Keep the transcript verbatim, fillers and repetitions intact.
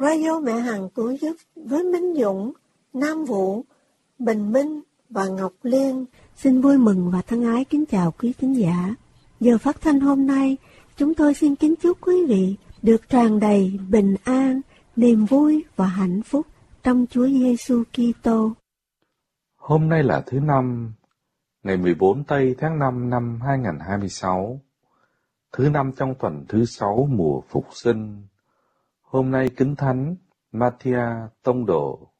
Radio Mẹ Hằng Cứu Giúp với Minh Dũng, Nam Vũ, Bình Minh và Ngọc Liên xin vui mừng và thân ái kính chào quý thính giả. Giờ phát thanh hôm nay, chúng tôi xin kính chúc quý vị được tràn đầy bình an, niềm vui và hạnh phúc trong Chúa Giêsu Kitô. Hôm nay là thứ năm, ngày mười bốn tây tháng năm năm hai nghìn không trăm hai mươi sáu, thứ năm trong tuần thứ sáu mùa Phục Sinh. Hôm nay Kính Thánh Matthia Tông Đồ.